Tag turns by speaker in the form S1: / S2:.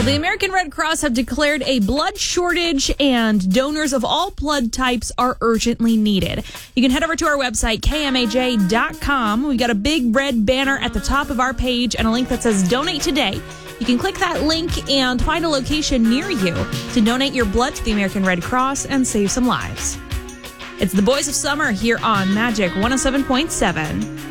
S1: The American Red Cross have declared a blood shortage, and donors of all blood types are urgently needed. You can head over to our website, kmaj.com. We've got a big red banner at the top of our page and a link that says Donate Today. You can click that link and find a location near you to donate your blood to the American Red Cross and save some lives. It's the Boys of Summer here on Magic 107.7.